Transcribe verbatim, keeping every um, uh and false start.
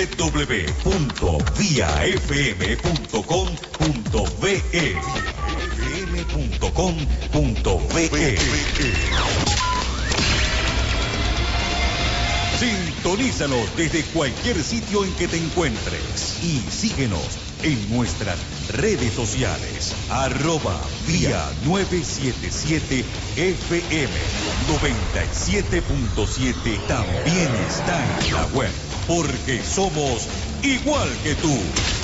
w punto vía f m punto com punto be f m punto com punto be. Sintonízanos desde cualquier sitio en que te encuentres y síguenos en nuestras redes sociales, arroba vía novecientos setenta y siete F M noventa y siete punto siete. También está en la web, porque somos igual que tú.